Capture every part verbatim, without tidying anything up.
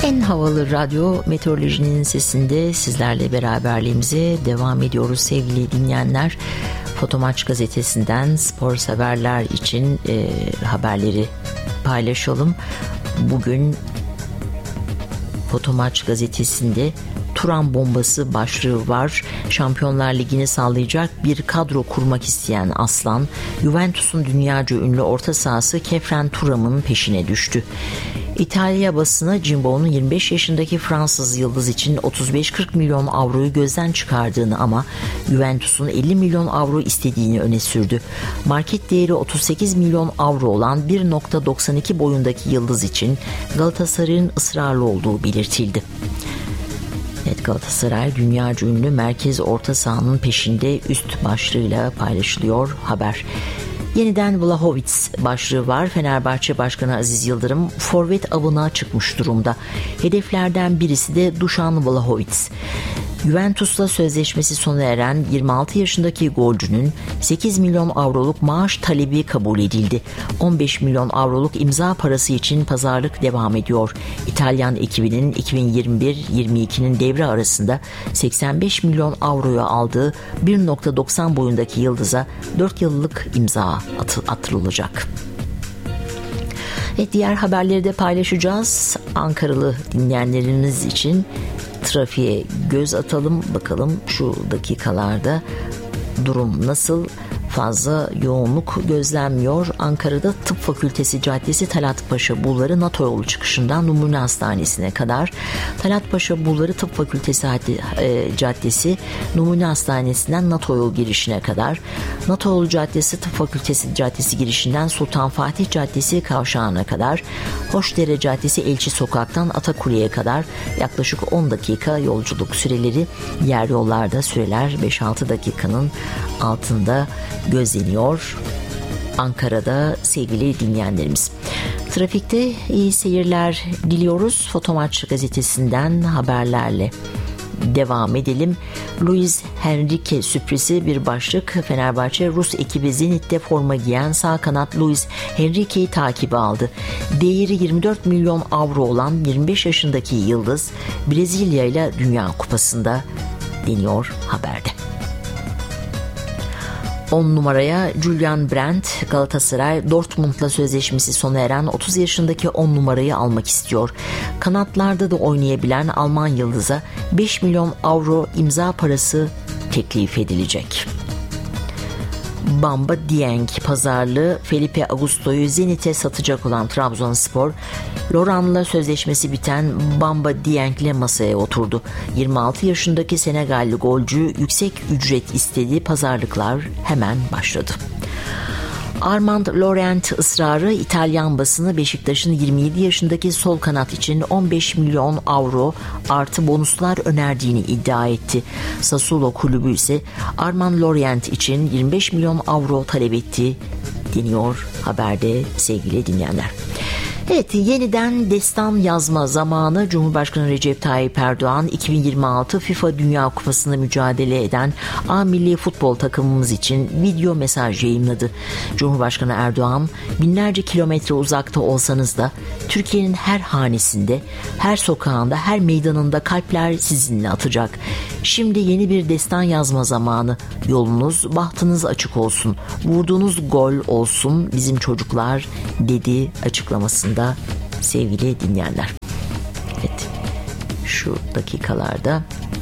En havalı radyo meteorolojinin sesinde sizlerle beraberliğimize devam ediyoruz sevgili dinleyenler. Fotomaç gazetesinden spor severler için e, haberleri paylaşalım. Bugün Fotomaç gazetesinde Turan bombası başlığı var. Şampiyonlar Ligi'ni sağlayacak bir kadro kurmak isteyen Aslan, Juventus'un dünyaca ünlü orta sahası Kefren Turam'ın peşine düştü. İtalya basını Jimbo'nun yirmi beş yaşındaki Fransız yıldız için otuz beş kırk milyon avroyu gözden çıkardığını ama Juventus'un elli milyon avro istediğini öne sürdü. Market değeri otuz sekiz milyon avro olan bir nokta doksan iki boyundaki yıldız için Galatasaray'ın ısrarlı olduğu belirtildi. Evet, Galatasaray dünyaca ünlü merkez orta sahanın peşinde üst başlığıyla paylaşılıyor haber. Yeniden Vlahovic başlığı var. Fenerbahçe Başkanı Aziz Yıldırım forvet avına çıkmış durumda. Hedeflerden birisi de Dušan Vlahovic. Juventus'la sözleşmesi sona eren yirmi altı yaşındaki golcünün sekiz milyon avroluk maaş talebi kabul edildi. on beş milyon avroluk imza parası için pazarlık devam ediyor. İtalyan ekibinin iki bin yirmi bir yirmi ikinin devre arasında seksen beş milyon avroya aldığı bir nokta doksan boyundaki yıldıza dört yıllık imza attırılacak. Evet, diğer haberleri de paylaşacağız. Ankaralı dinleyenlerimiz için trafiğe göz atalım, bakalım şu dakikalarda durum nasıl? Fazla yoğunluk gözlenmiyor. Ankara'da Tıp Fakültesi Caddesi Talat Paşa Bulvarı NATO yolu çıkışından Numune Hastanesi'ne kadar, Talat Paşa Bulvarı Tıp Fakültesi Caddesi Numune Hastanesi'nden NATO yolu girişine kadar, NATO yolu Caddesi Tıp Fakültesi Caddesi girişinden Sultan Fatih Caddesi kavşağına kadar, Hoşdere Caddesi Elçi Sokak'tan Atakule'ye kadar yaklaşık on dakika yolculuk süreleri, yer yollarda süreler beş altı dakikanın altında gözleniyor Ankara'da sevgili dinleyenlerimiz. Trafikte iyi seyirler diliyoruz. Fotomaç gazetesinden haberlerle devam edelim. Luis Henrique sürprizi bir başlık. Fenerbahçe Rus ekibi Zenit'te forma giyen sağ kanat Luis Henrique'yi takibe aldı. Değeri yirmi dört milyon avro olan yirmi beş yaşındaki yıldız Brezilya ile Dünya Kupası'nda deniyor haberde. on numaraya Julian Brandt, Galatasaray Dortmund'la sözleşmesi sona eren otuz yaşındaki on numarayı almak istiyor. Kanatlarda da oynayabilen Alman yıldıza beş milyon avro imza parası teklif edilecek. Bamba Dieng pazarlığı Felipe Augusto'yu Zenit'e satacak olan Trabzonspor, Lorant'la sözleşmesi biten Bamba Dieng'le masaya oturdu. yirmi altı yaşındaki Senegalli golcü yüksek ücret istediği pazarlıklar hemen başladı. Armand Laurent ısrarı İtalyan basını Beşiktaş'ın yirmi yedi yaşındaki sol kanat için on beş milyon avro artı bonuslar önerdiğini iddia etti. Sassuolo kulübü ise Armand Laurent için yirmi beş milyon avro talep etti deniyor haberde sevgili dinleyenler. Evet, yeniden destan yazma zamanı. Cumhurbaşkanı Recep Tayyip Erdoğan iki bin yirmi altı FIFA Dünya Kupası'nda mücadele eden A milli futbol takımımız için video mesaj yayınladı. Cumhurbaşkanı Erdoğan, binlerce kilometre uzakta olsanız da Türkiye'nin her hanesinde, her sokağında, her meydanında kalpler sizinle atacak. Şimdi yeni bir destan yazma zamanı. Yolunuz, bahtınız açık olsun. Vurduğunuz gol olsun bizim çocuklar, dedi açıklamasında sevgili dinleyenler. Evet, şu dakikalarda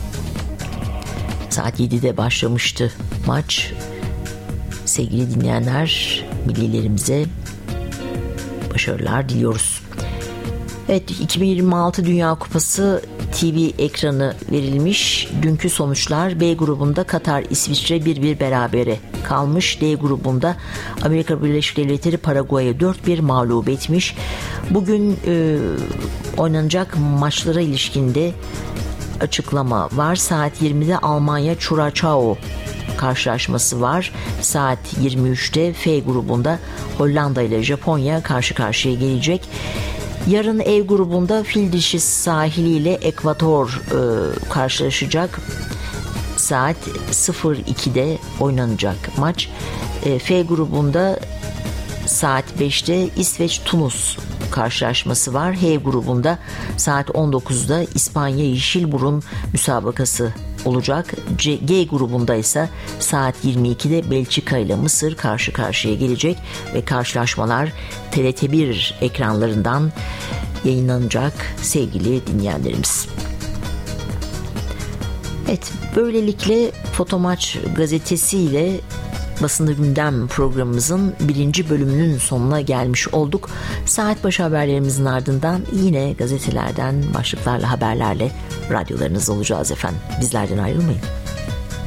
saat yedide başlamıştı maç. Sevgili dinleyenler, millilerimize başarılar diliyoruz. Evet, iki bin yirmi altı Dünya Kupası T V ekranı verilmiş. Dünkü sonuçlar: B grubunda Katar, İsviçre bir bir berabere kalmış. D grubunda Amerika Birleşik Devletleri Paraguay'a dört bir mağlup etmiş. Bugün e, oynanacak maçlara ilişkinde açıklama var. Saat yirmide Almanya Curaçao karşılaşması var. Saat yirmi üçte F grubunda Hollanda ile Japonya karşı karşıya gelecek. Yarın E grubunda Fildişi sahiliyle Ekvator e, karşılaşacak. Saat sıfır ikide oynanacak maç. E, F grubunda saat beşte İsveç Tunus karşılaşması var. H grubunda saat on dokuzda İspanya Yeşilburun müsabakası olacak. C, G grubunda ise saat yirmi ikide Belçika ile Mısır karşı karşıya gelecek ve karşılaşmalar T R T bir ekranlarından yayınlanacak sevgili dinleyenlerimiz. Evet, böylelikle Fotomaç gazetesiyle Basında Gündem programımızın birinci bölümünün sonuna gelmiş olduk. Saat başı haberlerimizin ardından yine gazetelerden başlıklarla, haberlerle radyolarınızda olacağız efendim. Bizlerden ayrılmayın.